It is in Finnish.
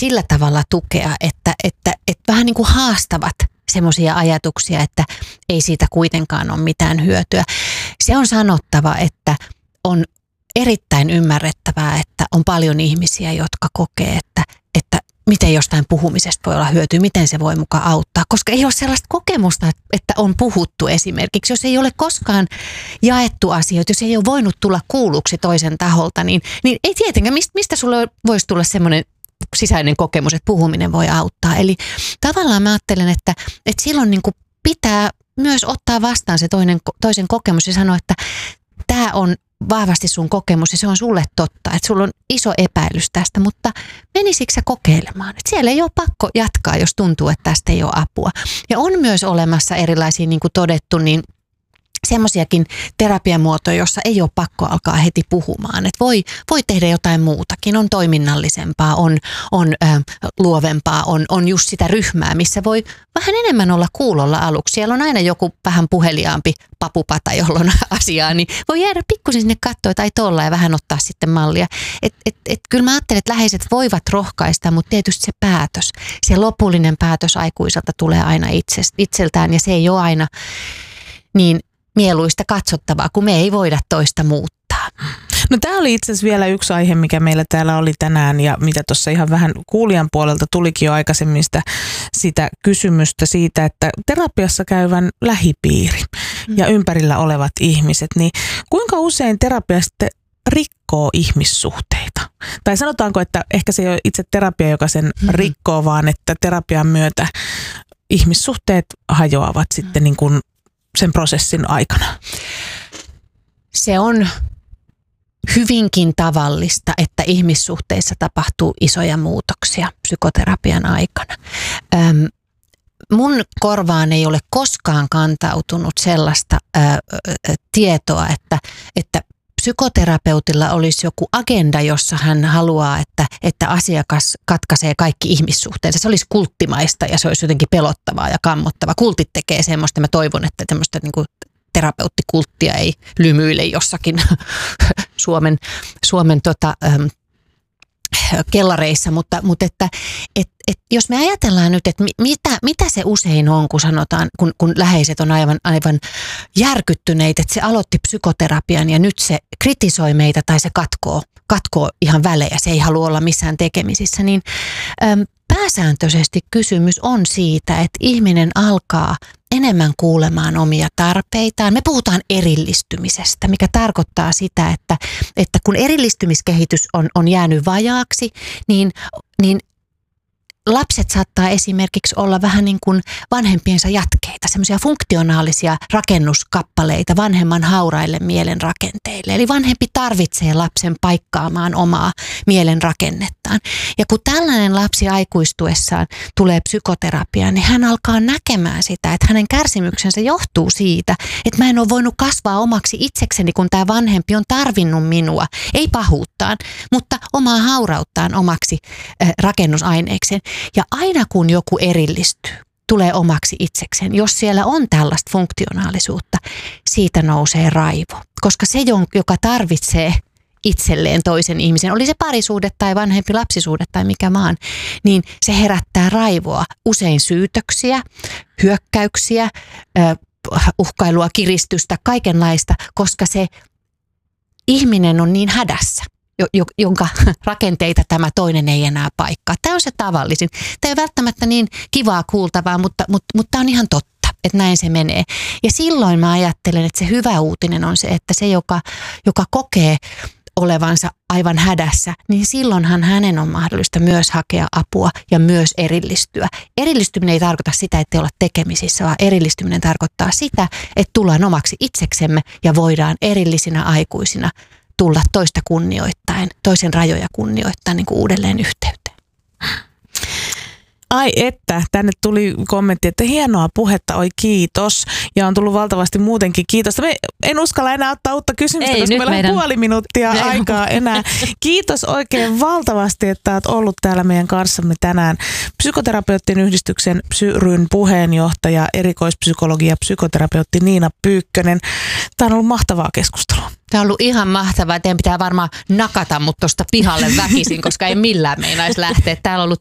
sillä tavalla tukea, että vähän niin kuin haastavat semmoisia ajatuksia, että ei siitä kuitenkaan ole mitään hyötyä. Se on sanottava, että on erittäin ymmärrettävää, että on paljon ihmisiä, jotka kokee, että miten jostain puhumisesta voi olla hyötyä, miten se voi mukaan auttaa, koska ei ole sellaista kokemusta, että on puhuttu esimerkiksi. Jos ei ole koskaan jaettu asioita, jos ei ole voinut tulla kuulluksi toisen taholta, niin ei tietenkään, mistä sulle voisi tulla semmoinen sisäinen kokemus, että puhuminen voi auttaa. Eli tavallaan mä ajattelen, että silloin niin kuin pitää myös ottaa vastaan se toisen kokemus ja sanoa, että tämä on vahvasti sun kokemus ja se on sulle totta, että sulla on iso epäilys tästä, mutta menisikö sä kokeilemaan? Että siellä ei ole pakko jatkaa, jos tuntuu, että tästä ei ole apua. Ja on myös olemassa erilaisia, niin kuin todettu, niin semmoisiakin terapiamuotoja, jossa ei ole pakko alkaa heti puhumaan. Että voi tehdä jotain muutakin, on toiminnallisempaa, on luovempaa, on just sitä ryhmää, missä voi vähän enemmän olla kuulolla aluksi. Siellä on aina joku vähän puheliaampi papupata, jolla on asiaa, niin voi jäädä pikkusen sinne katsoa tai tolla ja vähän ottaa sitten mallia. Kyllä mä ajattelen, että läheiset voivat rohkaista, mutta tietysti se päätös, se lopullinen päätös aikuiselta tulee aina itseltään ja se ei ole aina niin mieluista katsottavaa, kun me ei voida toista muuttaa. No tämä oli itse asiassa vielä yksi aihe, mikä meillä täällä oli tänään ja mitä tuossa ihan vähän kuulijan puolelta tulikin jo aikaisemmin sitä kysymystä siitä, että terapiassa käyvän lähipiiri ja ympärillä olevat ihmiset, niin kuinka usein terapia sitten rikkoo ihmissuhteita? Tai sanotaanko, että ehkä se ei ole itse terapia, joka sen rikkoo, vaan että terapian myötä ihmissuhteet hajoavat sitten niin kuin sen prosessin aikana? Se on hyvinkin tavallista, että ihmissuhteissa tapahtuu isoja muutoksia psykoterapian aikana. Mun korvaan ei ole koskaan kantautunut sellaista tietoa, että psykoterapeutilla olisi joku agenda, jossa hän haluaa, että asiakas katkaisee kaikki ihmissuhteensa. Se olisi kulttimaista ja se olisi jotenkin pelottavaa ja kammottavaa. Kultit tekee semmoista. Mä toivon, että semmoista niin kuin terapeuttikulttia ei lymyile jossakin Suomen kellareissa, mutta että jos me ajatellaan nyt, että mitä se usein on, kun sanotaan, kun läheiset on aivan järkyttyneitä, että se aloitti psykoterapian ja nyt se kritisoi meitä tai se katkoo ihan välejä, se ei halua olla missään tekemisissä, niin pääsääntöisesti kysymys on siitä, että ihminen alkaa enemmän kuulemaan omia tarpeitaan. Me puhutaan erillistymisestä, mikä tarkoittaa sitä, että kun erillistymiskehitys on jäänyt vajaaksi, niin lapset saattaa esimerkiksi olla vähän niin kuin vanhempiensa jatkeita, semmoisia funktionaalisia rakennuskappaleita vanhemman hauraille mielenrakenteille. Eli vanhempi tarvitsee lapsen paikkaamaan omaa mielenrakennettaan. Ja kun tällainen lapsi aikuistuessaan tulee psykoterapiaan, niin hän alkaa näkemään sitä, että hänen kärsimyksensä johtuu siitä, että mä en ole voinut kasvaa omaksi itsekseni, kun tämä vanhempi on tarvinnut minua. Ei pahuuttaan, mutta omaa haurauttaan omaksi rakennusaineekseen. Ja aina kun joku erillistyy, tulee omaksi itsekseen, jos siellä on tällaista funktionaalisuutta, siitä nousee raivo. Koska se, joka tarvitsee itselleen toisen ihmisen, oli se parisuhde tai vanhempi lapsisuhde tai mikä vaan, niin se herättää raivoa, usein syytöksiä, hyökkäyksiä, uhkailua, kiristystä, kaikenlaista, koska se ihminen on niin hädässä, jonka rakenteita tämä toinen ei enää paikkaa. Tämä on se tavallisin. Tämä ei ole välttämättä niin kivaa kuultavaa, mutta tämä on ihan totta, että näin se menee. Ja silloin mä ajattelen, että se hyvä uutinen on se, että se, joka kokee olevansa aivan hädässä, niin silloinhan hänen on mahdollista myös hakea apua ja myös erillistyä. Erillistyminen ei tarkoita sitä, että ei olla tekemisissä, vaan erillistyminen tarkoittaa sitä, että tullaan omaksi itseksemme ja voidaan erillisinä aikuisina tulla toista kunnioittaen, toisen rajoja kunnioittaen niin kuin uudelleen yhteyteen. Ai että, tänne tuli kommentti, että hienoa puhetta, oi kiitos. Ja on tullut valtavasti muutenkin kiitosta. En uskalla enää ottaa uutta kysymystä, koska meillä on puoli minuuttia aikaa enää. Kiitos oikein valtavasti, että olet ollut täällä meidän kanssamme tänään. Psykoterapeuttien yhdistyksen PsyRyn puheenjohtaja, erikoispsykologi ja psykoterapeutti Niina Pyykkönen. Tämä on ollut mahtavaa keskustelua. Tämä on ollut ihan mahtavaa. Teidän pitää varmaan nakata mut tuosta pihalle väkisin, koska ei millään meinaisi lähteä. Täällä on ollut